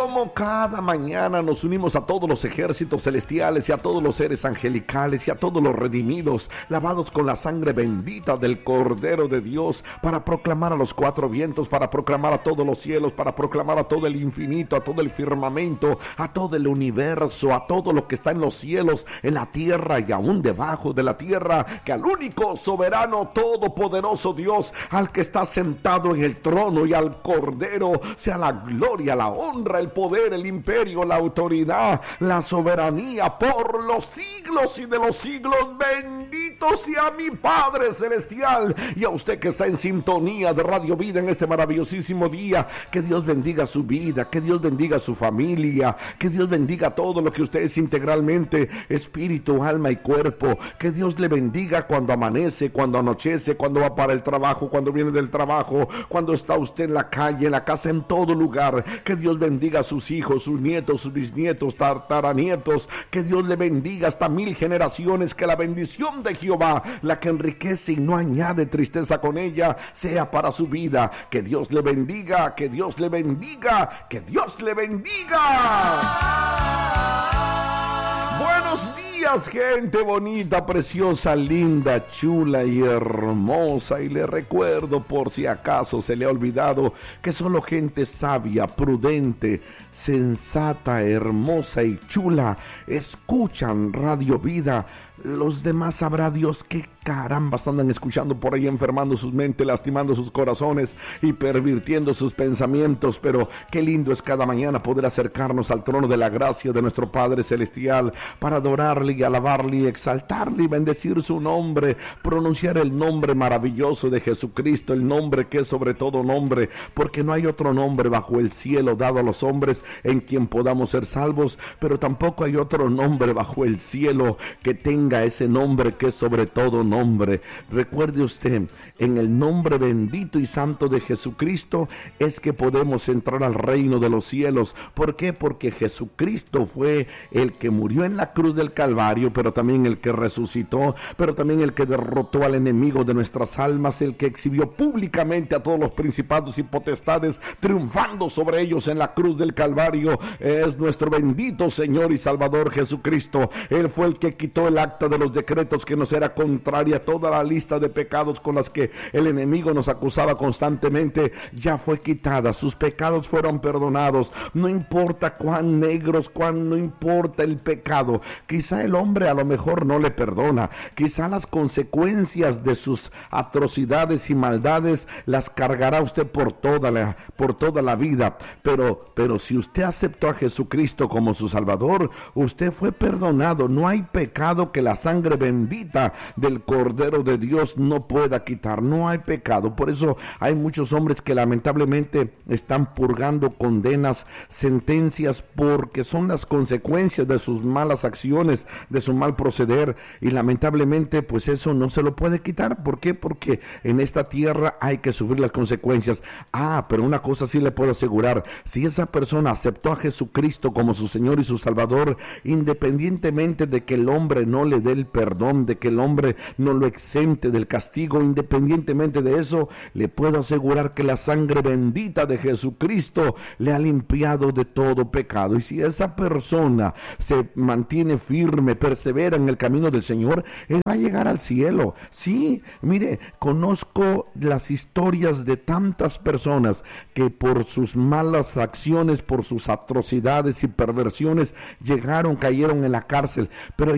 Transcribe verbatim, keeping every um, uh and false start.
como cada mañana nos unimos a todos los ejércitos celestiales y a todos los seres angelicales y a todos los redimidos, lavados con la sangre bendita del Cordero de Dios, para proclamar a los cuatro vientos, para proclamar a todos los cielos, para proclamar a todo el infinito, a todo el firmamento, a todo el universo, a todo lo que está en los cielos, en la tierra y aún debajo de la tierra, que al único soberano, todopoderoso Dios, al que está sentado en el trono y al Cordero, sea la gloria, la honra, el poder, el imperio, la autoridad, la soberanía por los siglos y de los siglos. Bendito sea mi Padre Celestial, y a usted que está en sintonía de Radio Vida en este maravillosísimo día. Que Dios bendiga su vida, que Dios bendiga su familia, que Dios bendiga todo lo que usted es integralmente, espíritu, alma y cuerpo. Que Dios le bendiga cuando amanece, cuando anochece, cuando va para el trabajo, cuando viene del trabajo, cuando está usted en la calle, en la casa, en todo lugar. Que Dios bendiga a sus hijos, sus nietos, sus bisnietos, tataranietos. Que Dios le bendiga hasta mil generaciones. Que la bendición de Jehová, la que enriquece y no añade tristeza con ella, sea para su vida. Que Dios le bendiga, que Dios le bendiga, que Dios le bendiga. Buenos días, gente bonita, preciosa, linda, chula y hermosa. Y le recuerdo, por si acaso se le ha olvidado, que solo gente sabia, prudente, sensata, hermosa y chula escuchan Radio Vida. Los demás sabrá Dios qué carambas andan escuchando por ahí, enfermando sus mentes, lastimando sus corazones y pervirtiendo sus pensamientos. Pero qué lindo es cada mañana poder acercarnos al trono de la gracia de nuestro Padre Celestial para adorarle y alabarle y exaltarle y bendecir su nombre, pronunciar el nombre maravilloso de Jesucristo, el nombre que es sobre todo nombre, porque no hay otro nombre bajo el cielo dado a los hombres en quien podamos ser salvos, pero tampoco hay otro nombre bajo el cielo que tenga ese nombre que es sobre todo nombre. Recuerde usted, en el nombre bendito y santo de Jesucristo es que podemos entrar al reino de los cielos. ¿Por qué? Porque Jesucristo fue el que murió en la cruz del Calvario, pero también el que resucitó, pero también el que derrotó al enemigo de nuestras almas, el que exhibió públicamente a todos los principados y potestades, triunfando sobre ellos en la cruz del Calvario. Es nuestro bendito Señor y Salvador Jesucristo. Él fue el que quitó el acta de los decretos que nos era contraria a toda la lista de pecados con las que el enemigo nos acusaba constantemente. Ya fue quitada, sus pecados fueron perdonados. No importa cuán negros, cuán no importa el pecado. Quizá el hombre a lo mejor no le perdona, quizá las consecuencias de sus atrocidades y maldades las cargará usted por toda la, por toda la vida, pero, pero si usted aceptó a Jesucristo como su Salvador, usted fue perdonado. No hay pecado que la sangre bendita del Cordero de Dios no pueda quitar. No hay pecado. Por eso hay muchos hombres que lamentablemente están purgando condenas, sentencias, porque son las consecuencias de sus malas acciones, de su mal proceder, y lamentablemente pues eso no se lo puede quitar. ¿Por qué? Porque en esta tierra hay que sufrir las consecuencias. Ah, pero una cosa sí le puedo asegurar: si esa persona aceptó a Jesucristo como su Señor y su Salvador, independientemente de que el hombre no le dé el perdón, de que el hombre no lo exente del castigo, independientemente de eso, le puedo asegurar que la sangre bendita de Jesucristo le ha limpiado de todo pecado. Y si esa persona se mantiene firme, persevera en el camino del Señor, él va a llegar al cielo. Sí, mire, conozco las historias de tantas personas que por sus malas acciones, por sus atrocidades y perversiones, llegaron, cayeron en la cárcel, pero